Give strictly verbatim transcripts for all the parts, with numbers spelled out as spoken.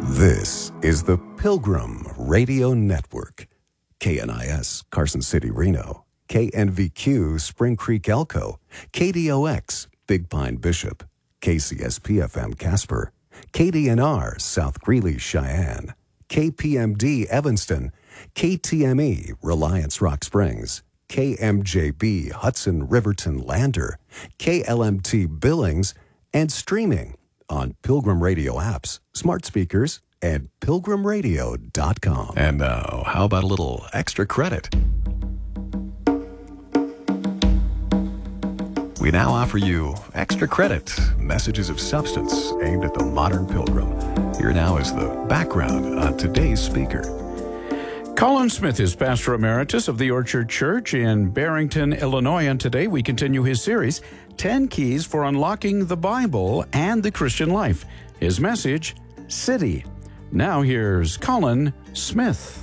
This is the Pilgrim Radio Network. K N I S, Carson City, Reno. K N V Q, Spring Creek, Elko. K D O X, Big Pine, Bishop. K C S P F M, Casper. K D N R, South Greeley, Cheyenne. K P M D, Evanston. K T M E, Reliance, Rock Springs. K M J B, Hudson, Riverton, Lander. K L M T, Billings. And streaming on Pilgrim Radio apps, smart speakers, and pilgrim radio dot com. And now, how about a little extra credit? We now offer you extra credit, messages of substance aimed at the modern pilgrim. Here now is the background on today's speaker. Colin Smith is pastor emeritus of the Orchard Church in Barrington, Illinois, and today we continue his series, ten Keys for Unlocking the Bible and the Christian Life. His message, City. Now here's Colin Smith.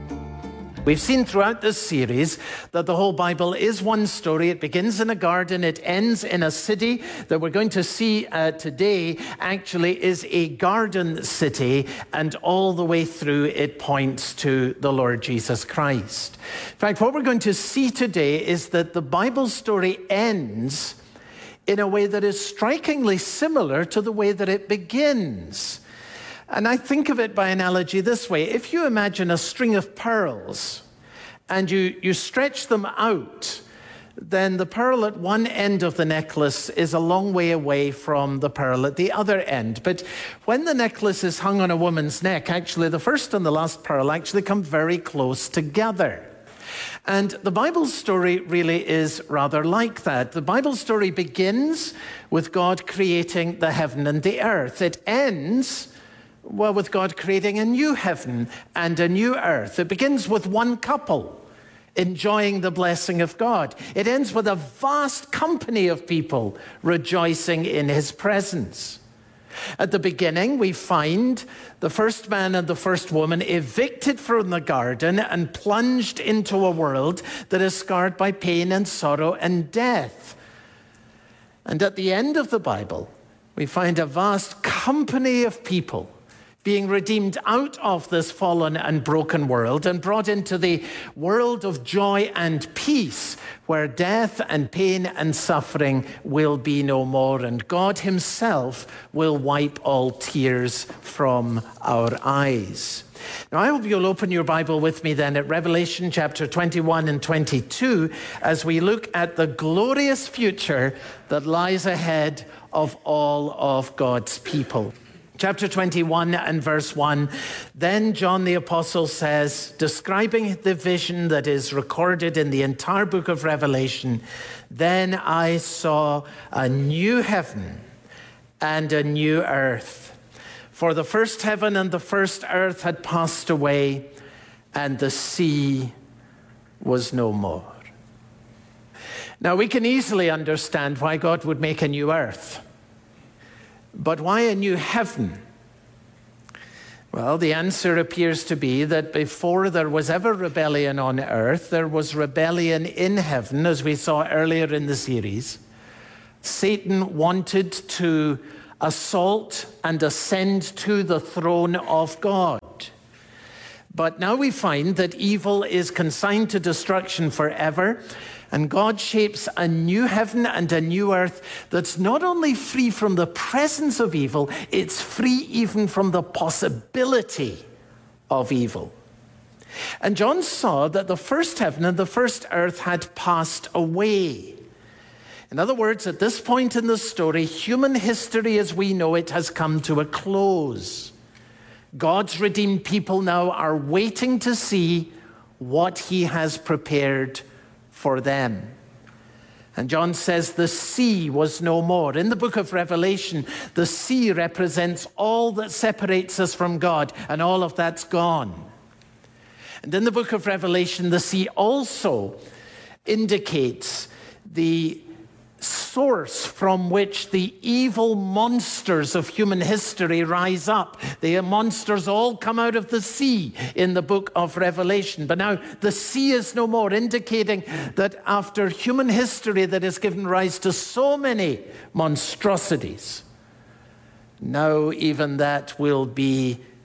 We've seen throughout this series that the whole Bible is one story. It begins in a garden, it ends in a city. That we're going to see uh, today actually is a garden city, and all the way through it points to the Lord Jesus Christ. In fact, what we're going to see today is that the Bible story ends in a way that is strikingly similar to the way that it begins. And I think of it by analogy this way. If you imagine a string of pearls and you, you stretch them out, then the pearl at one end of the necklace is a long way away from the pearl at the other end. But when the necklace is hung on a woman's neck, actually the first and the last pearl actually come very close together. And the Bible story really is rather like that. The Bible story begins with God creating the heaven and the earth. It ends Well, with God creating a new heaven and a new earth. It begins with one couple enjoying the blessing of God. It ends with a vast company of people rejoicing in his presence. At the beginning, we find the first man and the first woman evicted from the garden and plunged into a world that is scarred by pain and sorrow and death. And at the end of the Bible, we find a vast company of people being redeemed out of this fallen and broken world and brought into the world of joy and peace, where death and pain and suffering will be no more, and God himself will wipe all tears from our eyes. Now, I hope you'll open your Bible with me then at Revelation chapter twenty-one and twenty-two as we look at the glorious future that lies ahead of all of God's people. Chapter twenty-one and verse one, then John the Apostle says, describing the vision that is recorded in the entire book of Revelation, then I saw a new heaven and a new earth. For the first heaven and the first earth had passed away, and the sea was no more. Now, we can easily understand why God would make a new earth. But why a new heaven? Well, the answer appears to be that before there was ever rebellion on earth, there was rebellion in heaven, as we saw earlier in the series. Satan wanted to assault and ascend to the throne of God. But now we find that evil is consigned to destruction forever, and God shapes a new heaven and a new earth that's not only free from the presence of evil, it's free even from the possibility of evil. And John saw that the first heaven and the first earth had passed away. In other words, at this point in the story, human history as we know it has come to a close. God's redeemed people now are waiting to see what he has prepared for them. And John says the sea was no more. In the book of Revelation, the sea represents all that separates us from God, and all of that's gone. And in the book of Revelation, the sea also indicates the source from which the evil monsters of human history rise up. The monsters all come out of the sea in the book of Revelation. But now the sea is no more, indicating that after human history that has given rise to so many monstrosities, now even that will be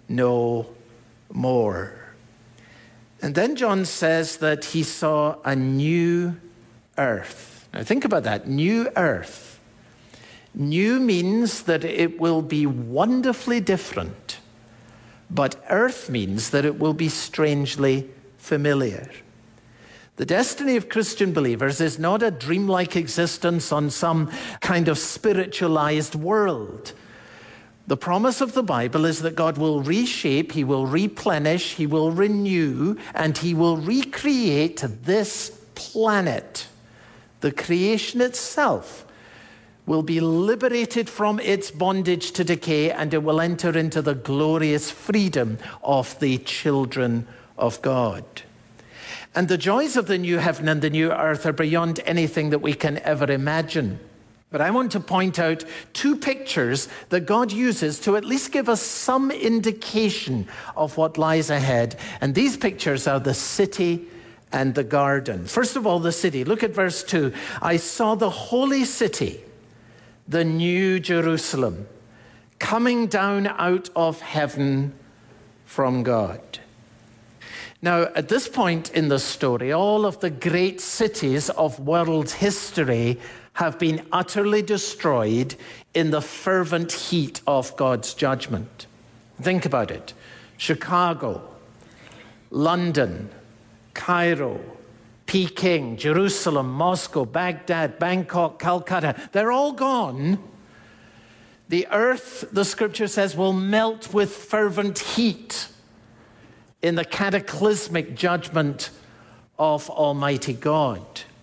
no more. And then John says that he saw a new earth. Now think about that, new earth. New means that it will be wonderfully different, but earth means that it will be strangely familiar. The destiny of Christian believers is not a dreamlike existence on some kind of spiritualized world. The promise of the Bible is that God will reshape, he will replenish, he will renew, and he will recreate this planet. The creation itself will be liberated from its bondage to decay, and it will enter into the glorious freedom of the children of God. And the joys of the new heaven and the new earth are beyond anything that we can ever imagine. But I want to point out two pictures that God uses to at least give us some indication of what lies ahead. And these pictures are the city and the garden. First of all, the city. Look at verse two. I saw the holy city, the new Jerusalem, coming down out of heaven from God. Now, at this point in the story, all of the great cities of world history have been utterly destroyed in the fervent heat of God's judgment. Think about it. Chicago, London, Cairo, Peking, Jerusalem, Moscow, Baghdad, Bangkok, Calcutta, they're all gone. The earth, the scripture says, will melt with fervent heat in the cataclysmic judgment of Almighty God.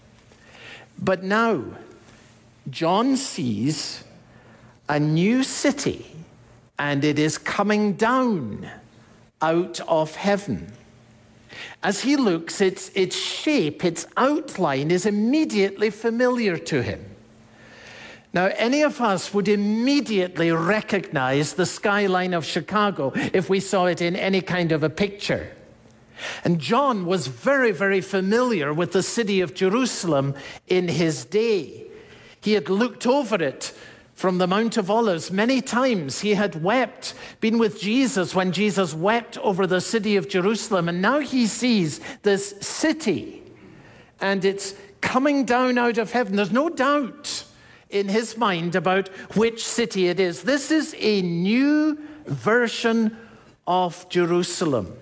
But now, John sees a new city, and it is coming down out of heaven. As he looks, its, its shape, its outline is immediately familiar to him. Now, any of us would immediately recognize the skyline of Chicago if we saw it in any kind of a picture. And John was very, very familiar with the city of Jerusalem in his day. He had looked over it from the Mount of Olives many times. He had wept, been with Jesus when Jesus wept over the city of Jerusalem. And now he sees this city, and it's coming down out of heaven. There's no doubt in his mind about which city it is. This is a new version of Jerusalem.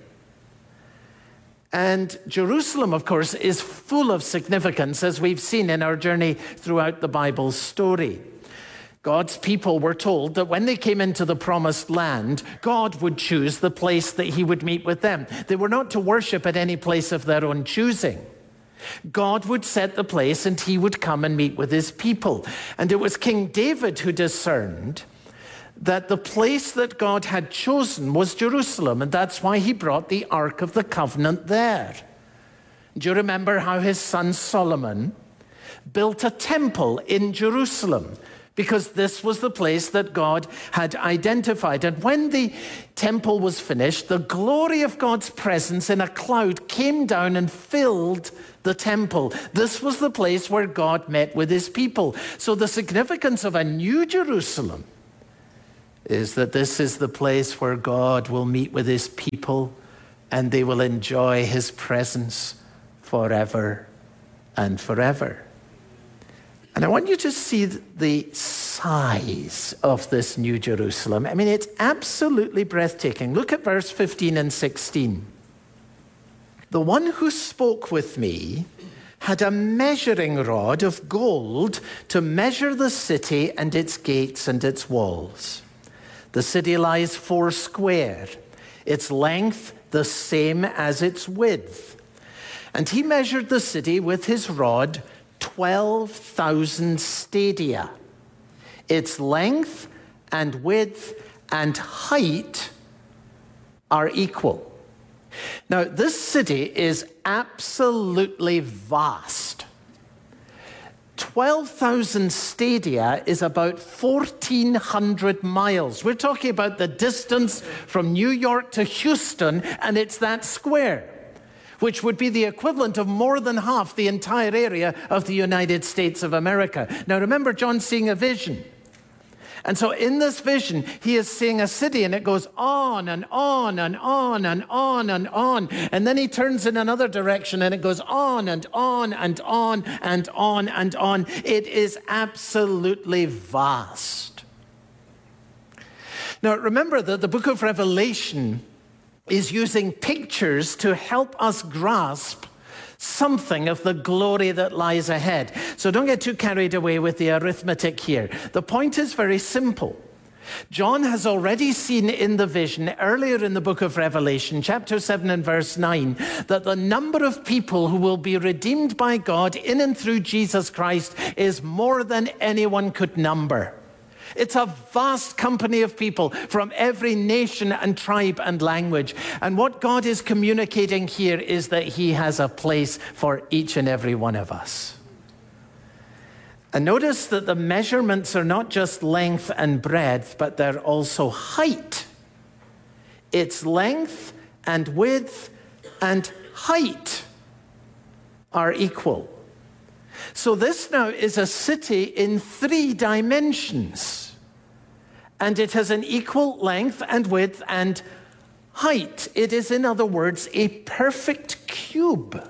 And Jerusalem, of course, is full of significance, as we've seen in our journey throughout the Bible's story. God's people were told that when they came into the promised land, God would choose the place that he would meet with them. They were not to worship at any place of their own choosing. God would set the place, and he would come and meet with his people. And it was King David who discerned that the place that God had chosen was Jerusalem, and that's why he brought the Ark of the Covenant there. Do you remember how his son Solomon built a temple in Jerusalem? Because this was the place that God had identified. And when the temple was finished, the glory of God's presence in a cloud came down and filled the temple. This was the place where God met with his people. So the significance of a new Jerusalem is that this is the place where God will meet with his people, and they will enjoy his presence forever and forever. And I want you to see the size of this new Jerusalem. I mean, it's absolutely breathtaking. Look at verse fifteen and sixteen. The one who spoke with me had a measuring rod of gold to measure the city and its gates and its walls. The city lies four square, its length the same as its width. And he measured the city with his rod twelve thousand stadia. Its length and width and height are equal. Now, this city is absolutely vast. twelve thousand stadia is about fourteen hundred miles. We're talking about the distance from New York to Houston, and it's that square, which would be the equivalent of more than half the entire area of the United States of America. Now remember, John seeing a vision. And so in this vision, he is seeing a city, and it goes on and on and on and on and on. And then he turns in another direction, and it goes on and on and on and on and on. It is absolutely vast. Now, remember that the book of Revelation is using pictures to help us grasp something of the glory that lies ahead. So don't get too carried away with the arithmetic here. The point is very simple. John has already seen in the vision earlier in the book of Revelation, chapter seven and verse nine, that the number of people who will be redeemed by God in and through Jesus Christ is more than anyone could number. It's a vast company of people from every nation and tribe and language. And what God is communicating here is that he has a place for each and every one of us. And notice that the measurements are not just length and breadth, but they're also height. Its length and width and height are equal. So this now is a city in three dimensions, and it has an equal length and width and height. It is, in other words, a perfect cube.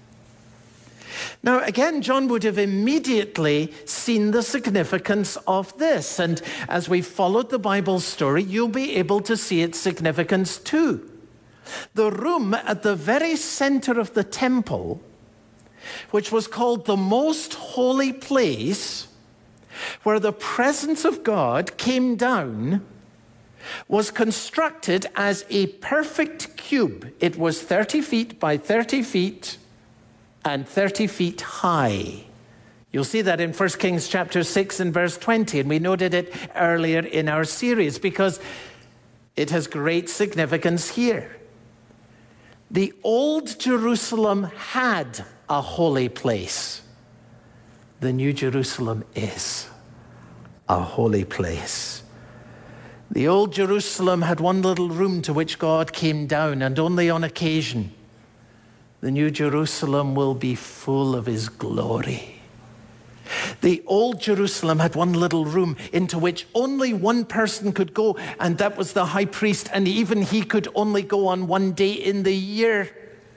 Now, again, John would have immediately seen the significance of this, and as we followed the Bible story, you'll be able to see its significance too. The room at the very center of the temple, which was called the most holy place, where the presence of God came down, was constructed as a perfect cube. It was thirty feet by thirty feet and thirty feet high. You'll see that in First Kings chapter six and verse twenty, and we noted it earlier in our series because it has great significance here. The old Jerusalem had a holy place. The New Jerusalem is a holy place. The old Jerusalem had one little room to which God came down, and only on occasion. The New Jerusalem will be full of his glory. The old Jerusalem had one little room into which only one person could go, and that was the high priest, and even he could only go on one day in the year.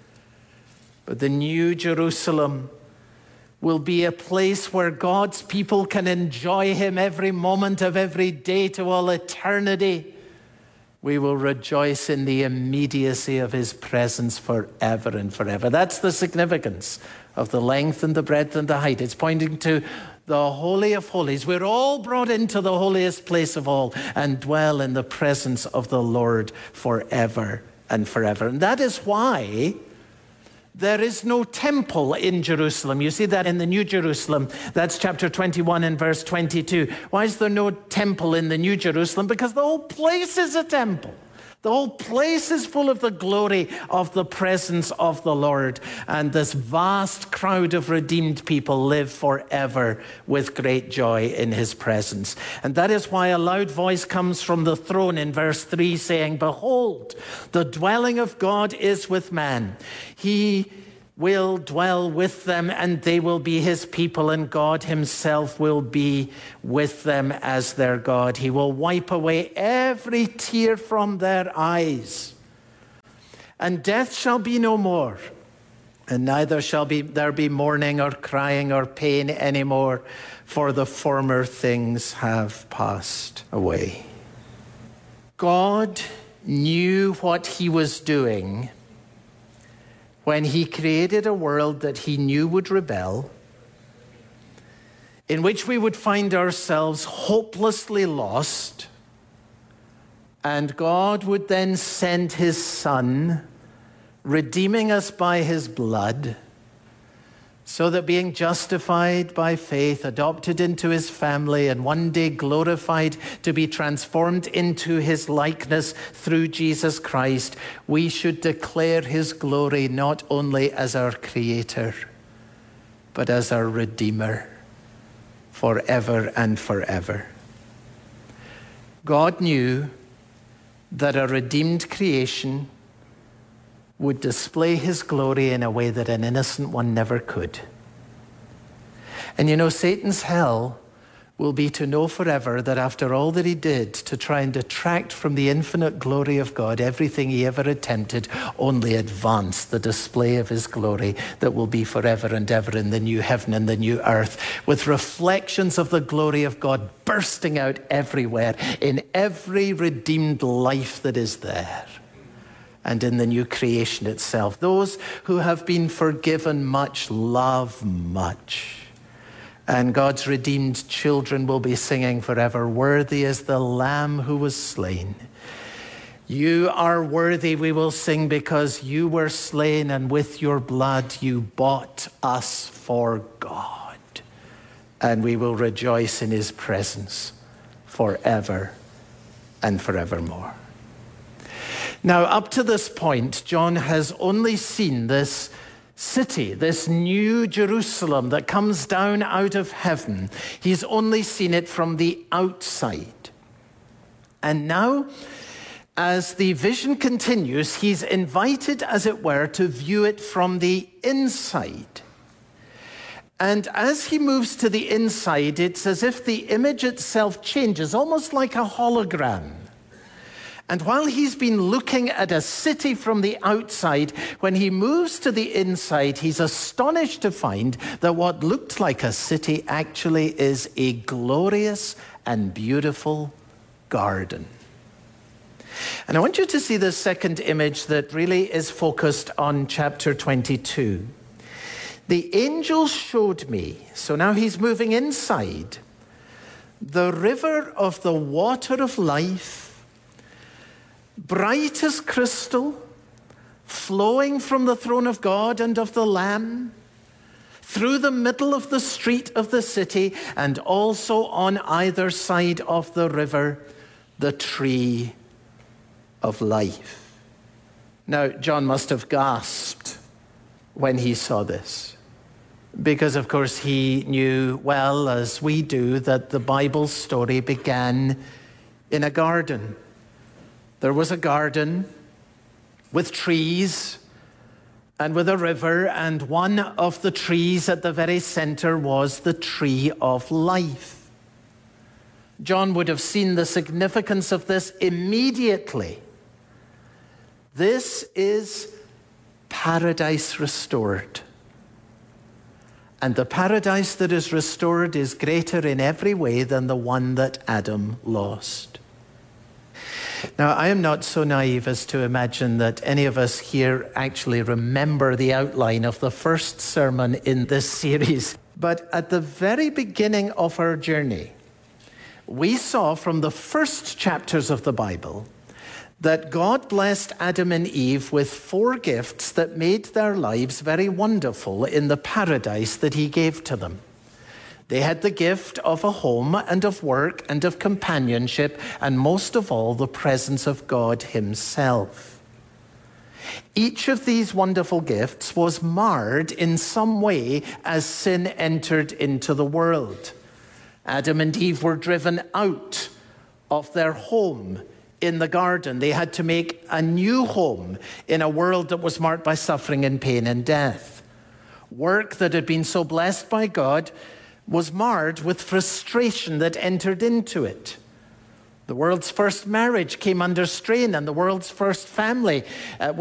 But the New Jerusalem will be a place where God's people can enjoy him every moment of every day to all eternity. We will rejoice in the immediacy of his presence forever and forever. That's the significance of the length and the breadth and the height. It's pointing to the Holy of Holies. We're all brought into the holiest place of all and dwell in the presence of the Lord forever and forever. And that is why there is no temple in Jerusalem. You see that in the New Jerusalem. That's chapter twenty-one and verse twenty-two. Why is there no temple in the New Jerusalem? Because the whole place is a temple. The whole place is full of the glory of the presence of the Lord. And this vast crowd of redeemed people live forever with great joy in his presence. And that is why a loud voice comes from the throne in verse three saying, "Behold, the dwelling of God is with man. He will dwell with them, and they will be his people, and God himself will be with them as their God. He will wipe away every tear from their eyes. And death shall be no more, and neither shall be there be mourning or crying or pain anymore, for the former things have passed away." God knew what he was doing when he created a world that he knew would rebel, in which we would find ourselves hopelessly lost, and God would then send his Son, redeeming us by his blood, so that being justified by faith, adopted into his family, and one day glorified to be transformed into his likeness through Jesus Christ, we should declare his glory not only as our Creator, but as our Redeemer forever and forever. God knew that a redeemed creation would display his glory in a way that an innocent one never could. And you know, Satan's hell will be to know forever that after all that he did to try and detract from the infinite glory of God, everything he ever attempted only advanced the display of his glory that will be forever and ever in the new heaven and the new earth, with reflections of the glory of God bursting out everywhere in every redeemed life that is there and in the new creation itself. Those who have been forgiven much love much. And God's redeemed children will be singing forever, "Worthy is the Lamb who was slain." You are worthy, we will sing, because you were slain, and with your blood you bought us for God. And we will rejoice in his presence forever and forevermore. Now, up to this point, John has only seen this city, this new Jerusalem that comes down out of heaven. He's only seen it from the outside. And now, as the vision continues, he's invited, as it were, to view it from the inside. And as he moves to the inside, it's as if the image itself changes, almost like a hologram. And while he's been looking at a city from the outside, when he moves to the inside, he's astonished to find that what looked like a city actually is a glorious and beautiful garden. And I want you to see the second image that really is focused on chapter twenty-two. The angel showed me, so now he's moving inside, the river of the water of life, bright as crystal, flowing from the throne of God and of the Lamb, through the middle of the street of the city, and also on either side of the river, the tree of life. Now, John must have gasped when he saw this, because, of course, he knew well, as we do, that the Bible story began in a garden. There was a garden with trees and with a river, and one of the trees at the very center was the tree of life. John would have seen the significance of this immediately. This is paradise restored. And the paradise that is restored is greater in every way than the one that Adam lost. Now, I am not so naive as to imagine that any of us here actually remember the outline of the first sermon in this series. But at the very beginning of our journey, we saw from the first chapters of the Bible that God blessed Adam and Eve with four gifts that made their lives very wonderful in the paradise that he gave to them. They had the gift of a home and of work and of companionship, and most of all, the presence of God himself. Each of these wonderful gifts was marred in some way as sin entered into the world. Adam and Eve were driven out of their home in the garden. They had to make a new home in a world that was marked by suffering and pain and death. Work that had been so blessed by God was marred with frustration that entered into it. The world's first marriage came under strain, and the world's first family uh,